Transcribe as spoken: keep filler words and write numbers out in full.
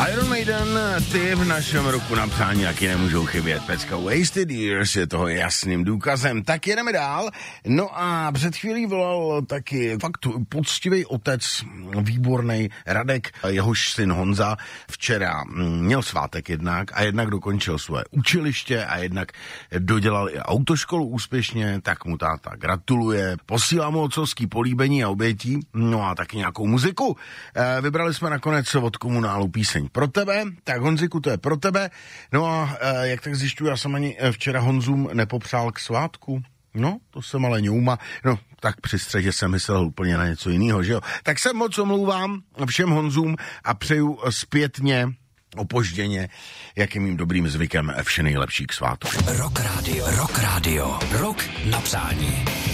Iron Maiden, ty v našem roku na přání taky nemůžou chybět. Pecka Wasted Years je toho jasným důkazem. Tak jedeme dál. No a před chvílí volal taky fakt poctivý otec, výborný Radek, jehož syn Honza včera měl svátek jednak a jednak dokončil svoje učiliště a jednak dodělal i autoškolu úspěšně, tak mu táta gratuluje. Posílám mu otcovský políbení a obětí, no a taky nějakou muziku. Vybrali jsme nakonec od Komunálu píseň Pro tebe, tak Honziku, to je pro tebe. No a e, jak tak zjišťuji, já jsem ani včera Honzům nepopřál k svátku. No, to jsem ale ňouma. No, tak při střeže jsem myslel úplně na něco jiného, že jo? Tak se moc omlouvám všem Honzům a přeju zpětně, opožděně, jak je mým dobrým zvykem, vše nejlepší k svátku. Rock Radio, Rock Radio, Rock na přání.